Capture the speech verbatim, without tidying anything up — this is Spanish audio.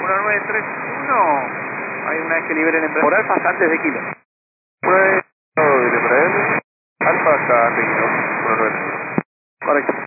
uno nueve tres uno, hay una vez que libere el embrague. Por alfa antes de kilo. nueve, todo de Alfa hasta antes de kilo, uno nueve. Correcto.